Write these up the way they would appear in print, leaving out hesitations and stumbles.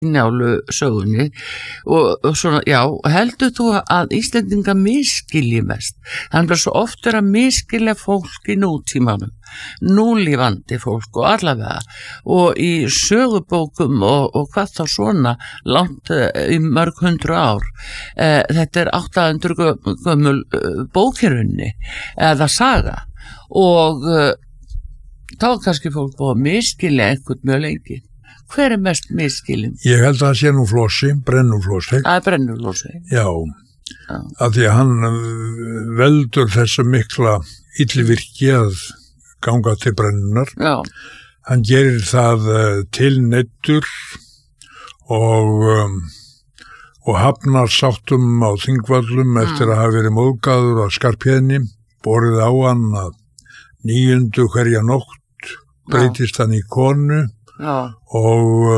Njálu sögunni og svona, já, heldur þú að Íslendinga misskilji mest? Þannig að svo oft að misskilja fólk í nútímanum, núlífandi fólk og allavega, og í sögubókum og hvað þá svona langt í mörg 100 ár. Þetta 800 gömul bókirunni eða saga og þá kannski fólk búið að misskilja einhvern mjög lengi. Hver mest misskilin? Ég held að það sé nú Flossi, Brennuflossi. Það Brennuflossi. Já, af því að hann veldur þessu mikla illvirki að ganga til brennunar. Já. Hann gerir það tilneyddur og hafnar sáttum á Þingvöllum eftir að hafa verið móðgaður á Skarphéðni, borið á hann að 9. hverja nótt breytist hann í konu. Já. Og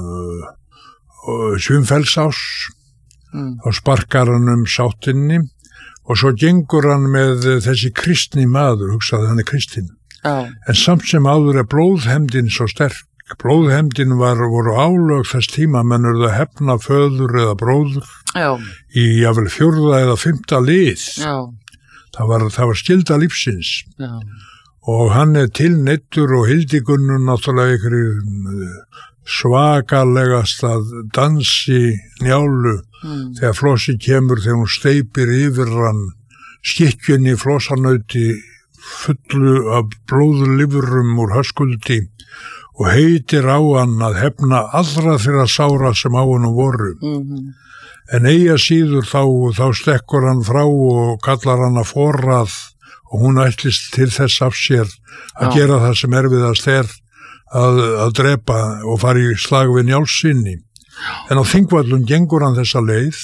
Svínfellsás þá sparkar hann sáttinni og svo gengur hann með þessi kristni maður, hugsaði hann kristinn. En samt sem áður blóðhefndin svo sterk. Blóðhefndin voru álög þess tíma, menn urðu að hefna föður eða bróður. Já. Í jafnvel 4. eða 5. lið. Já. Það var skylda lífsins. Já. Og hann tilneyddur og Hildigunnur náttúrulega ykkur svakalegast að dansi Njálu þegar Flossi kemur, þegar hún steypir yfir hann skikkjunni Flossanauti fullu af blóðlifrum úr Höskuldi og heitir á hann að hefna allra þeirra sára sem á hann voru. En eigi að síður þá stekkur hann frá og kallar hann að forrað og hún ætlist til þess af sér að gera það sem erfiðast að drepa og fara í slag við Njálssyni. En á Þingvöllum gengur hann þessa leið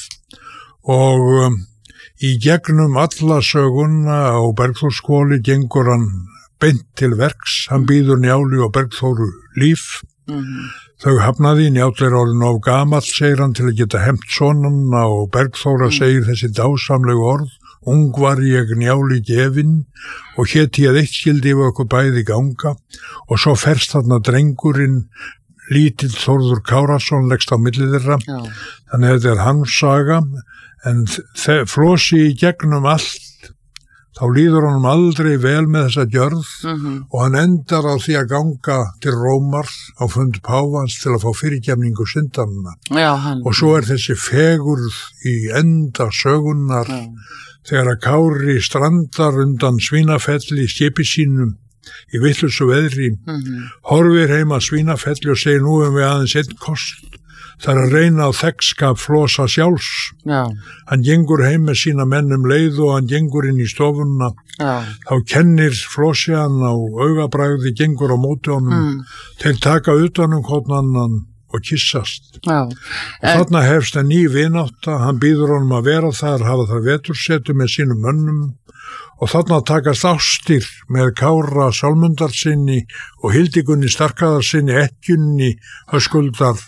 og í gegnum alla söguna á Bergþórskvoli gengur hann beint til verks. Hann býður Njálu og Bergþóru líf. Þau hafnaði, Njáll orðinn of gamall, segir hann, til að geta hefnt sonanna og Bergþóra segir þessi dásamlegu orð. Ung var ég Njáli gefin og hét ég að eitt skildi yfir okkur bæði ganga og svo ferst þarna drengurinn lítill Þórður Kárason leggst á milli þeirra. Þannig að þetta hans saga en Flossi í gegnum allt þá líður honum aldrei vel með þessa gjörð og hann endar á því að ganga til Rómar á fund páfans til að fá fyrirgefningu syndanna. Og svo þessi fegurð í enda sögunnar þegar að Kári strandar undan Svínafelli í skipi sínum í vitlausu veðri, horfir heim að Svínafelli og segir nú við aðeins einn kost, það að reyna á þekkskap Flosa sjálfs. Hann gengur heim með sína menn leið og hann gengur inn í stofuna. Þá kennir Flosi hann á augabragði, gengur á móti honum, þeir taka utan hvern annan og kissast. Og þarna hefst ný vinátta, hann býður honum að vera þar, hafa þar vetursetu með sínum mönnum og þarna takast ástir með Kára Sálmundarsinni og Hildigunni Starkaðarsinni, ekkjunni Höskuldar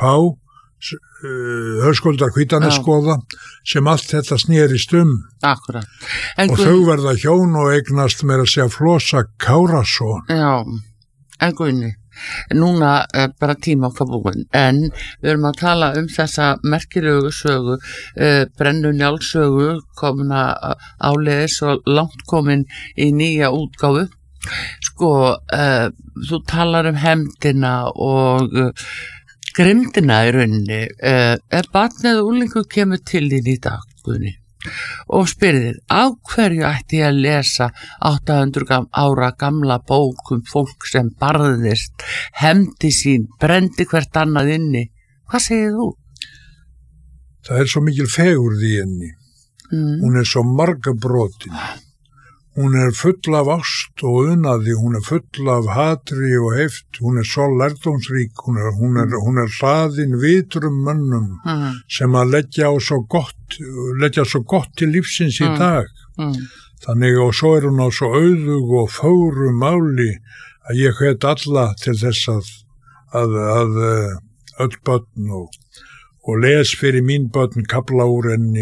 Höskuldar Hvítanesgoða sem allt þetta snerist Akkurat. Og þau verða hjón og eignast með að segja Flosa Kárason. Já, en Guðni, núna bara tíma okkar búin, en við erum að tala þessa merkilegu sögu, Brennu Njáls sögu, komna áleiðis og langt komin í nýja útgáfu. Sko, þú talar hefndina og grimmdina í rauninni. Barnið og unglingur kemur til þín í dag, Guðni, og spyrðir, á hverju ætti ég að lesa 800 ára gamla bók fólk sem barðist, hefndi sín, brendi hvert annað inni? Hvað segir þú? Það svo mikil fegurð í henni. Hún svo margabrotin. Hún full af ást og unaði, hún full af hatri og heift, hún svo lærdómsrík, hún hlaðin vitrum mönnum sem að leggja svo gott til lífsins í dag. Þannig og svo hún á svo auðug og fögru máli að ég hvet alla til þess að öll börn og les fyrir mín börn kafla úr henni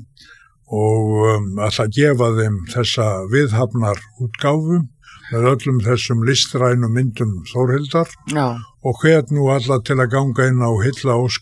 og að það gefa þeim þessa viðhafnar útgáfu með öllum þessum listrænu myndum Þórhildar og hvet nú alla til að ganga inn á